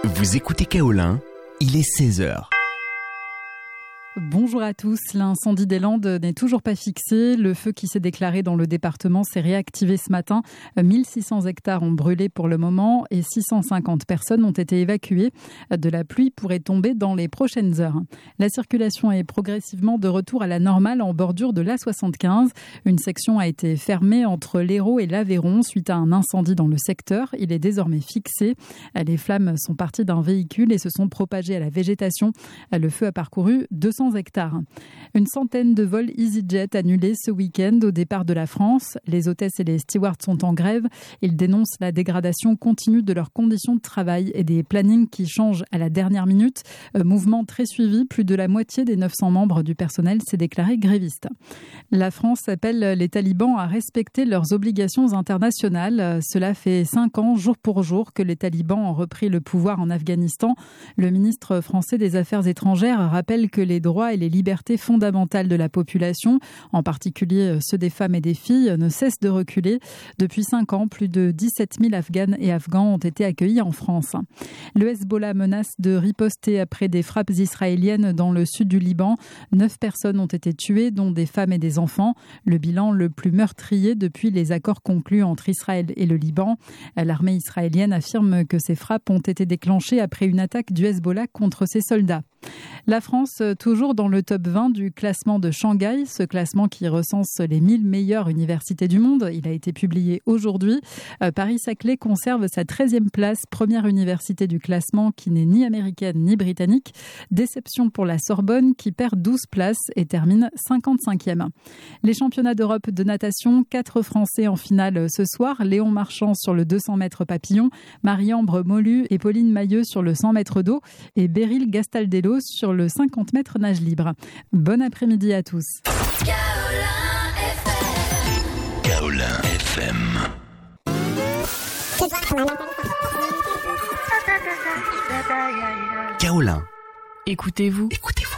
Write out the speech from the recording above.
Vous écoutez Kaolin, il est 16h. Bonjour à tous. L'incendie des Landes n'est toujours pas fixé. Le feu qui s'est déclaré dans le département s'est réactivé ce matin. 1600 hectares ont brûlé pour le moment et 650 personnes ont été évacuées. De la pluie pourrait tomber dans les prochaines heures. La circulation est progressivement de retour à la normale en bordure de l'A75. Une section a été fermée entre l'Hérault et l'Aveyron suite à un incendie dans le secteur. Il est désormais fixé. Les flammes sont parties d'un véhicule et se sont propagées à la végétation. Le feu a parcouru 200 hectares. Une centaine de vols EasyJet annulés ce week-end au départ de la France. Les hôtesses et les stewards sont en grève. Ils dénoncent la dégradation continue de leurs conditions de travail et des plannings qui changent à la dernière minute. Mouvement très suivi, plus de la moitié des 900 membres du personnel s'est déclaré gréviste. La France appelle les talibans à respecter leurs obligations internationales. Cela fait 5 ans, jour pour jour, que les talibans ont repris le pouvoir en Afghanistan. Le ministre français des Affaires étrangères rappelle que les droits et les libertés fondamentales de la population, en particulier ceux des femmes et des filles, ne cessent de reculer. Depuis 5 ans, plus de 17 000 Afghanes et Afghans ont été accueillis en France. Le Hezbollah menace de riposter après des frappes israéliennes dans le sud du Liban. 9 personnes ont été tuées, dont des femmes et des enfants. Le bilan le plus meurtrier depuis les accords conclus entre Israël et le Liban. L'armée israélienne affirme que ces frappes ont été déclenchées après une attaque du Hezbollah contre ses soldats. La France, toujours dans le top 20 du classement de Shanghai, ce classement qui recense les 1000 meilleures universités du monde. Il a été publié aujourd'hui. Paris-Saclay conserve sa 13e place, première université du classement qui n'est ni américaine ni britannique. Déception pour la Sorbonne qui perd 12 places et termine 55e. Les championnats d'Europe de natation, 4 Français en finale ce soir. Léon Marchand sur le 200 mètres papillon, Marie-Ambre Molu et Pauline Mailleux sur le 100 mètres d'eau et Beryl Gastaldello sur le 50 mètres nage libre. Bon après-midi à tous. Kaolin FM. Kaolin. Écoutez-vous. Écoutez-vous.